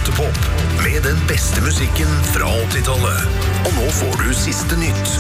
Toppop med den beste musikken fra 80-tallet. Og nå får du siste nytt.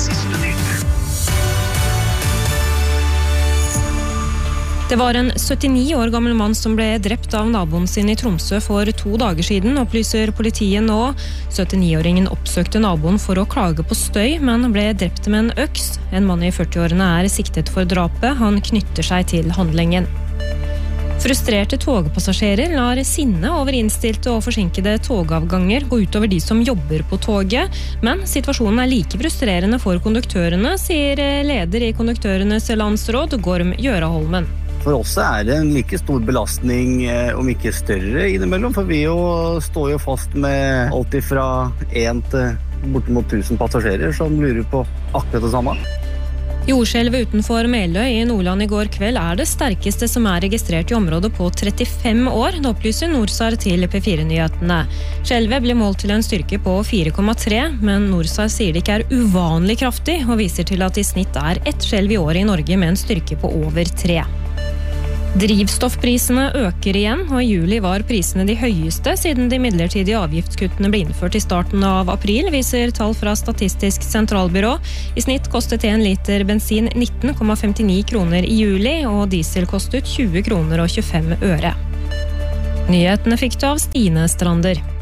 Det var en 79 år gammel mann som ble drept av naboen sin i Tromsø for 2 dager siden, opplyser politiet nå. 79-åringen oppsøkte naboen for å klage på støy, men ble drept med en øks. En mann i 40-årene er siktet for drapet. Han knytter seg til handlingen. Frustrerte togpassasjerer lar sinne over innstilte og forsinkede togavganger gå utover de som jobber på toget, men situasjonen er like frustrerende for konduktørene, sier leder i Konduktørenes landsråd, Gorm Gjøraholmen. For oss er det en like stor belastning, om ikke større innimellom, for vi står jo fast med alt fra 1 til bortimot 1000 passasjerer som lurer på akkurat det samme. Jordskjelvet utenfor Meløy i Nordland i går kveld er det sterkeste som er registrert i området på 35 år, det opplyser Norsar til P4-nyhetene. Skjelvet ble målt til en styrke på 4,3, men Norsar sier det ikke er uvanlig kraftig, og viser til at i snitt er 1 skjelv i året i Norge med en styrke på over 3. Drivstoffprisene øker igjen, og i juli var prisene de høyeste siden de midlertidige avgiftskuttene ble innført i starten av april, viser tall fra Statistisk sentralbyrå. I snitt kostet 1 liter bensin 19,59 kroner i juli, og diesel kostet 20 kroner og 25 øre. Nyhetene fikk du av Stine Strander.